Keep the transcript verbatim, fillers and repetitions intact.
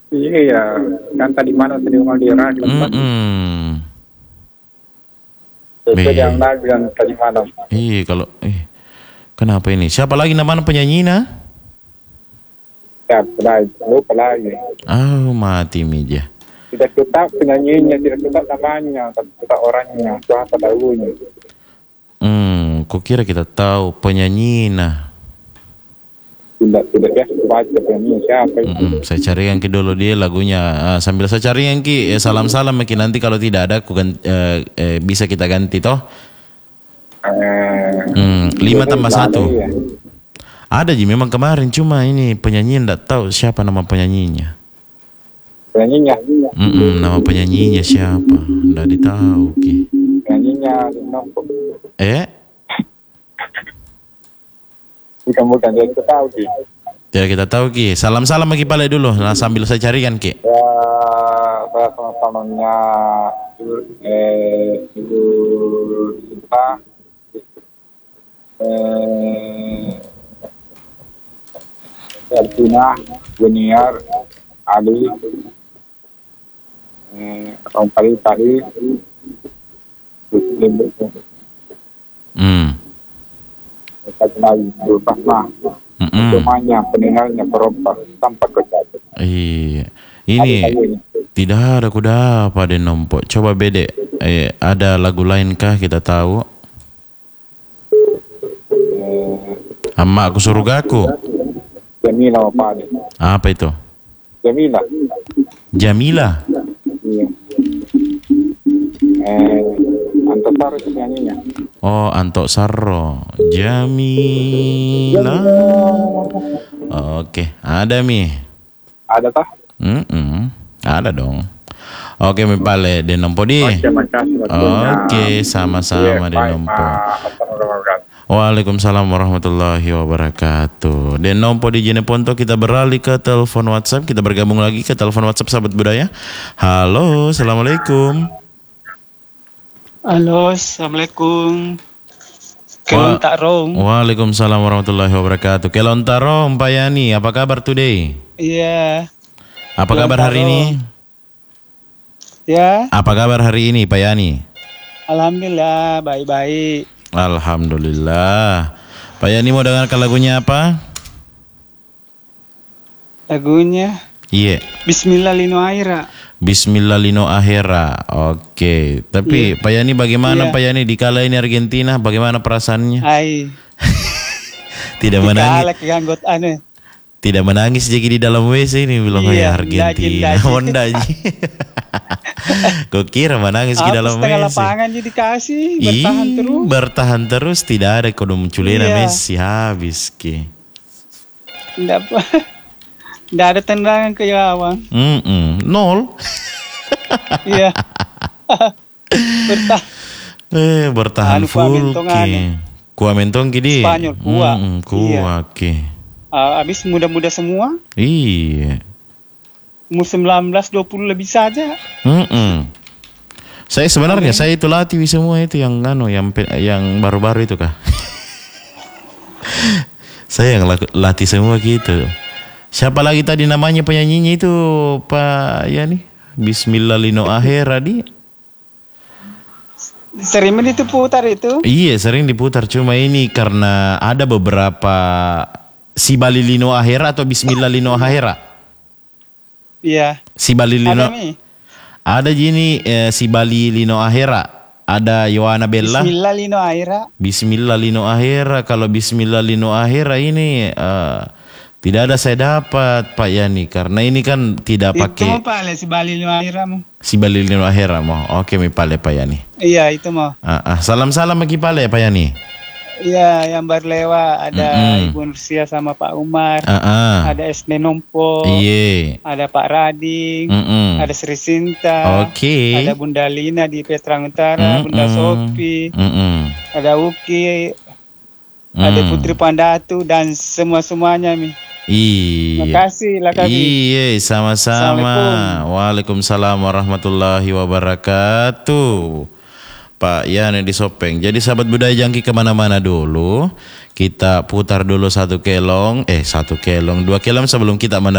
Iya, kan tadi mana tadi mau di radio. Mm-mm. Itu Be- yang lain bilang tadi malam. Iya kalau eh kenapa ini? Siapa lagi nama penyanyi nah? Ya, pelai, lupa lagi. Oh, mati meja. Tidak kita penyanyinya, tidak kita namanya, tapi kita orangnya, siapa dahulunya. Hmm, kok kira kita tahu penyanyi nah? Tidak, tidak ya, baca penyanyi siapa itu. Mm-mm. Saya cari yang ki dulu dia lagunya. Ah, sambil saya cari yang ki eh, salam-salam mungkin nanti kalau tidak ada aku ganti, eh, eh, bisa kita ganti toh. Eh, Hmm, lima jadi tambah nggak ada, satu. iya. Ada ji memang kemarin cuma ini penyanyi tidak tahu siapa nama penyanyinya. Penyanyinya, Mm-mm, nama penyanyinya siapa? Tidak ditahu ki. penyanyinya nombor. Eh? Bukan bukan dia kita tahu sih. Ya kita tahu ki. Salam-salam lagi pale dulu. Nah sambil saya carikan ki. Ya, saya sama-samanya ibu, eh, ibu Sinta, eh, Ertina, Junior, Ali, eh, Om Pari Pari, Hmm. satu lagi, Bu Fatma, Mm-mm. semuanya pendengarnya perompak tanpa kejadian. Iya. Ini tidak ada kuda apa deh nompok. Coba bede. Eh, ada lagu lain kah kita tahu? Amma aku surgaku. Jamila apa ada? Apa itu? Jamila. Jamila. Iya. Eh, Antasari penyanyinya. Oh, Antok Sarro. Jamila. Oke, ada mi. Ada tah? Mm-mm. Ada dong. Oke, mi pale de nompo di. Terima kasih waktunya. Oke, sama-sama Iya, de baik, nompo. Pak. Assalamualaikum warahmatullahi wabarakatuh. Waalaikumsalam warahmatullahi wabarakatuh. Dan nompo di Jene Ponto kita beralih ke telepon WhatsApp. Kita bergabung lagi ke telepon WhatsApp sahabat budaya. Halo, assalamualaikum. Halo, assalamualaikum. Kelon tak rong. Waalaikumsalam warahmatullahi wabarakatuh. Kelon Tarong, Pak Yani, apa kabar today? Iya. Apa Kelon kabar hari Tarong. ini? Ya, Apa kabar hari ini, Pak Yani? alhamdulillah baik-baik. Alhamdulillah. Pak Yani mau dengarkan lagunya apa? Lagunya Iya. Bismillah lino aira. Bismillah lino akhira. Oke. Tapi Pak Yani bagaimana Iya. Pak Yani di kala ini Argentina? Bagaimana perasaannya? Hai. Tidak menangis. Kalek ganggot ane. Tidak menangis jadi di dalam W C ini belum Iya, kayak Argentina. ndaji, ndaji. Honda ji. Kok kira menangis di Aku dalam setengah W C? lapangan jadi dikasih bertahan Ih, terus. Bertahan terus tidak ada kudu munculina Iya. Messi habis ki. Nggak apa. Nggak ada tendangan ke gawang. Mm-mm. Nol. Iya. Bertahan. Eh bertahan Anu, full Kuamentong ki. anu. Kuamentong ki di. Spanyol, Kua. Mm-mm, Kua ki. Ah, habis muda-muda semua. Iya. Umur sembilan belas dua puluh lebih saja. Mm-mm. Saya sebenarnya saya itu latih semua itu yang anu yang pe- yang baru-baru itu kah? Saya yang laku- latih semua gitu. Siapa lagi tadi namanya penyanyinya itu Pak Yani? Bismillah lino akhira di. Sering itu putar itu. Iya sering diputar cuma ini karena ada beberapa si Bali lino akhira atau Bismillah lino akhira. Iya. Si Bali lino. Ada nih. Ada gini eh, si Bali lino akhira. Ada Yohana Bella. Bismillah lino aira. Bismillah lino akhira. Kalau Bismillah lino akhira ini eh, tidak ada saya dapat Pak Yani karena ini kan tidak Itu pakai mau pale si Bali lino aira mo. si Bali lino akhira mo. Oke mi pale Pak Yani. Iya itu mau. Ah, ah. Salam-salam bagi pale Pak Yani. Iya yang baru lewat ada Mm-mm. Ibu Nursia sama Pak Umar. Ah, ah. Ada Esne Nompo. Iya. Ada Pak Rading. Mm-mm. Ada Sri Sinta. Oke. Ada Bunda Lina di Petrang Utara. Bunda Mm-mm. Sopi. Mm-mm. Ada Uki. Mm. Ada Putri Pandatu dan semua-semuanya mi. Iya. Terima kasih lah kami. Iya, sama-sama. Assalamualaikum. Waalaikumsalam warahmatullahi wabarakatuh. Pak Yani di Sopeng. Jadi sahabat budaya jangki kemana-mana dulu. Kita putar dulu satu kelong. Eh, satu kelong. Dua kelong sebelum kita menerima.